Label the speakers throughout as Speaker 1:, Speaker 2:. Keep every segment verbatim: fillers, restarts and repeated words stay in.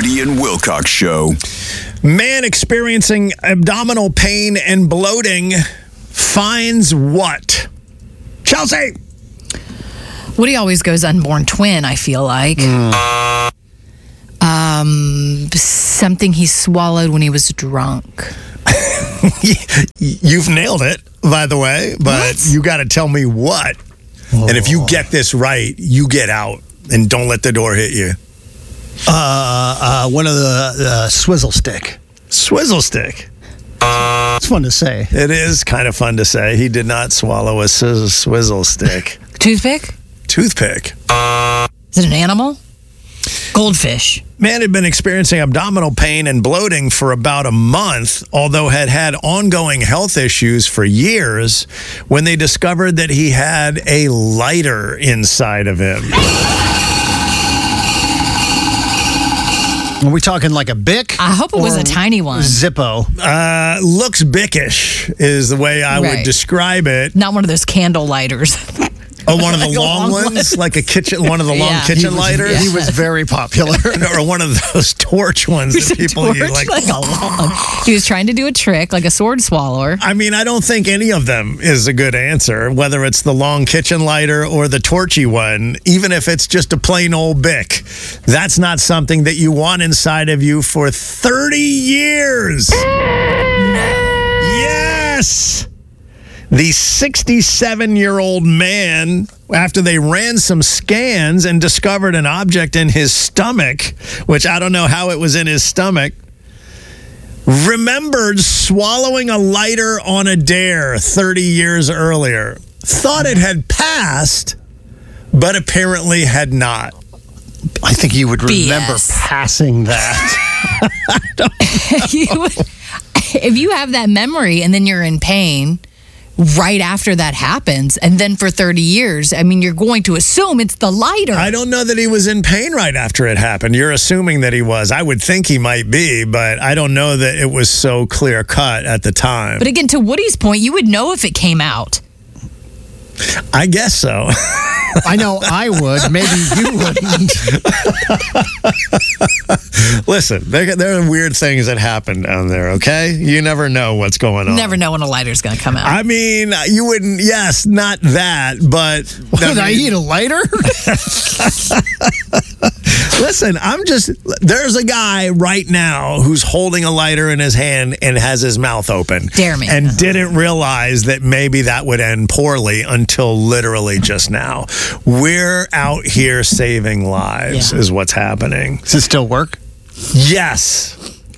Speaker 1: Woody and Wilcox Show.
Speaker 2: Man experiencing abdominal pain and bloating finds what? Chelsea!
Speaker 3: Woody always goes unborn twin, I feel like. Mm. Um, something he swallowed when he was drunk.
Speaker 2: You've nailed it, by the way, but what? You got to tell me what. Oh. And if you get this right, you get out and don't let the door hit you.
Speaker 4: Uh, uh, one of the uh, swizzle stick.
Speaker 2: Swizzle stick.
Speaker 4: It's fun to say.
Speaker 2: It is kind of fun to say. He did not swallow a sizz- swizzle stick.
Speaker 3: Toothpick?
Speaker 2: Toothpick.
Speaker 3: Is it an animal? Goldfish.
Speaker 2: Man had been experiencing abdominal pain and bloating for about a month, although had had ongoing health issues for years when they discovered that he had a lighter inside of him.
Speaker 4: Are we talking like a Bic?
Speaker 3: I hope it was a tiny one.
Speaker 4: Zippo.
Speaker 2: Uh, looks Bic-ish is the way I
Speaker 3: right.
Speaker 2: would describe it.
Speaker 3: Not one of those candle lighters.
Speaker 2: Oh, one of the
Speaker 3: like
Speaker 2: long, long ones? Like a kitchen, one of the long
Speaker 3: yeah.
Speaker 2: kitchen
Speaker 4: he was,
Speaker 2: lighters?
Speaker 4: Yeah. He was very popular.
Speaker 2: Or one of those torch ones that people
Speaker 3: torch,
Speaker 2: use. Like,
Speaker 3: like a long. He was trying to do a trick, like a sword swallower.
Speaker 2: I mean, I don't think any of them is a good answer, whether it's the long kitchen lighter or the torchy one, even if it's just a plain old Bic. That's not something that you want inside of you for thirty years. Yes! The sixty-seven-year-old man, after they ran some scans and discovered an object in his stomach, which I don't know how it was in his stomach, remembered swallowing a lighter on a dare thirty years earlier. Thought it had passed, but apparently had not.
Speaker 4: I think you would remember
Speaker 3: B S.
Speaker 4: passing that.
Speaker 2: I don't know.
Speaker 3: You would, if you have that memory and then you're in pain right after that happens, and then for thirty years, I mean, you're going to assume it's the lighter.
Speaker 2: I don't know that he was in pain right after it happened. You're assuming that he was. I would think he might be, but I don't know that it was so clear cut at the time.
Speaker 3: But again, to Woody's point, you would know if it came out.
Speaker 2: I guess so.
Speaker 4: I know I would. Maybe you wouldn't.
Speaker 2: Listen, there, there are weird things that happen down there, okay? You never know what's going on.
Speaker 3: Never know when a lighter's going to come out.
Speaker 2: I mean, you wouldn't, yes, not that, but...
Speaker 4: Would
Speaker 2: I, mean,
Speaker 4: I eat a lighter?
Speaker 2: Listen, I'm just... There's a guy right now who's holding a lighter in his hand and has his mouth open.
Speaker 3: Dare me.
Speaker 2: And didn't realize that maybe that would end poorly until literally just now. We're out here saving lives,
Speaker 3: Yeah.
Speaker 2: is what's happening.
Speaker 4: Does it still work?
Speaker 2: Yes.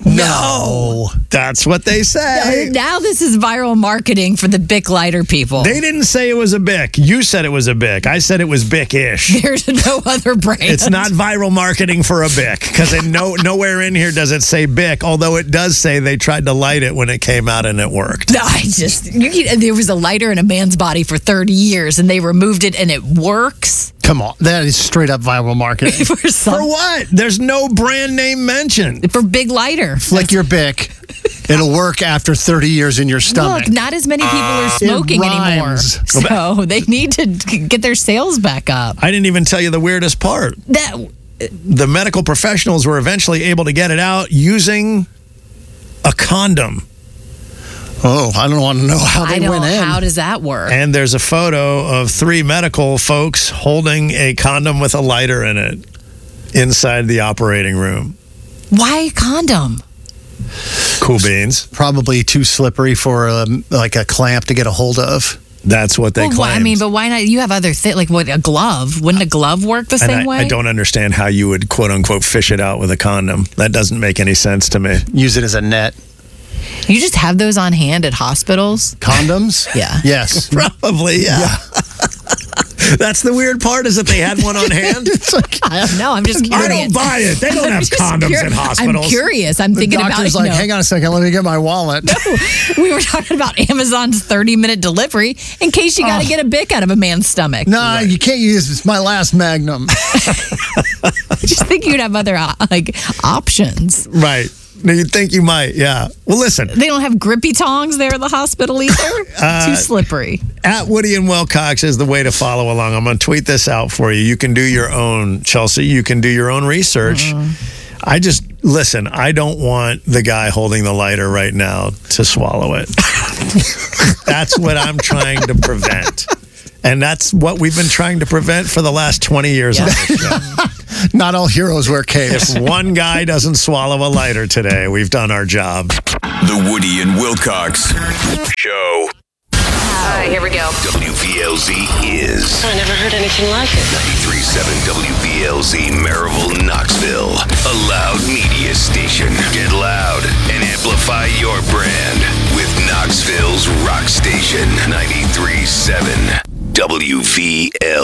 Speaker 2: No. That's what they say.
Speaker 3: Now this is viral marketing for the Bic lighter people.
Speaker 2: They didn't say it was a Bic. You said it was a Bic. I said it was Bic-ish.
Speaker 3: There's no other brand.
Speaker 2: It's not viral marketing for a Bic, because no, nowhere in here does it say Bic, although it does say they tried to light it when it came out and it worked.
Speaker 3: No, I just, you, there was a lighter in a man's body for thirty years, and they removed it, and it works.
Speaker 4: Come on. That is straight up viral marketing.
Speaker 3: for, some,
Speaker 2: For what? There's no brand name mentioned.
Speaker 3: for Big Lighter.
Speaker 4: Flick your Bic. It'll work after thirty years in your stomach.
Speaker 3: Look, not as many people are smoking anymore.
Speaker 4: rhymes.
Speaker 3: So they need to get their sales back up.
Speaker 2: I didn't even tell you the weirdest part.
Speaker 3: That
Speaker 2: The medical professionals were eventually able to get it out using a condom.
Speaker 4: Oh, I don't want to know how they
Speaker 3: I don't.
Speaker 4: went in.
Speaker 3: How does that work?
Speaker 2: And there's a photo of three medical folks holding a condom with a lighter in it inside the operating room.
Speaker 3: Why a condom?
Speaker 2: Cool beans.
Speaker 4: Probably too slippery for um, like a clamp to get a hold of.
Speaker 2: That's what they
Speaker 3: Well,
Speaker 2: claim.
Speaker 3: why- I mean, but why not? You have other things, like what, a glove? Wouldn't a glove work the
Speaker 2: And
Speaker 3: same
Speaker 2: I,
Speaker 3: way?
Speaker 2: I don't understand how you would, quote unquote, fish it out with a condom. That doesn't make any sense to me.
Speaker 4: Use it as a net.
Speaker 3: You just have those on hand at hospitals?
Speaker 4: Condoms?
Speaker 3: Yeah.
Speaker 4: Yes.
Speaker 2: Probably, yeah.
Speaker 4: Yeah.
Speaker 2: That's the weird part, is that they had one on hand.
Speaker 4: It's like,
Speaker 3: I don't know. I'm just curious.
Speaker 2: I don't buy it. They don't
Speaker 3: I'm
Speaker 2: have
Speaker 3: just
Speaker 2: condoms
Speaker 3: cur-
Speaker 2: in hospitals.
Speaker 3: I'm curious. I'm
Speaker 4: the
Speaker 3: thinking about
Speaker 4: doctor's
Speaker 3: it.
Speaker 4: like,
Speaker 3: no.
Speaker 4: hang on a second, let me get my wallet.
Speaker 3: We were talking about Amazon's thirty-minute delivery in case you got to
Speaker 4: Oh.
Speaker 3: get a Bic out of a man's stomach.
Speaker 4: Nah, you can't use this. It's my last Magnum.
Speaker 3: I just think you'd have other uh, like options.
Speaker 2: Right. No, you'd think you might, yeah. Well, listen,
Speaker 3: They don't have grippy tongs there at the hospital either.
Speaker 2: Uh,
Speaker 3: Too slippery.
Speaker 2: at Woody and Wilcox is the way to follow along. I'm going to tweet this out for you. You can do your own, Chelsea. You can do your own research. I just, listen, I don't want the guy holding the lighter right now to swallow it. That's what I'm trying to prevent. And that's what we've been trying to prevent for the last twenty years
Speaker 3: Yeah.
Speaker 2: on this show.
Speaker 4: Not all heroes wear capes.
Speaker 2: If one guy doesn't swallow a lighter today, we've done our job.
Speaker 1: The Woody and Wilcox Show.
Speaker 5: All right, here we go.
Speaker 1: W V L Z is
Speaker 5: I never heard anything like it.
Speaker 1: ninety-three point seven W V L Z Maryville, Knoxville. A loud media station. Get loud and amplify your brand with Knoxville's rock station. ninety-three point seven W V L Z.